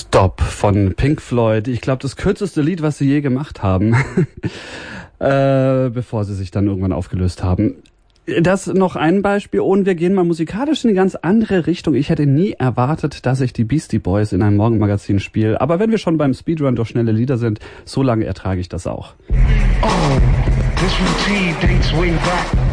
Stop von Pink Floyd. Ich glaube, das kürzeste Lied, was sie je gemacht haben, bevor sie sich dann irgendwann aufgelöst haben. Das noch ein Beispiel und wir gehen mal musikalisch in eine ganz andere Richtung. Ich hätte nie erwartet, dass ich die Beastie Boys in einem Morgenmagazin spiele. Aber wenn wir schon beim Speedrun durch schnelle Lieder sind, so lange ertrage ich das auch. Oh, this routine dates way back.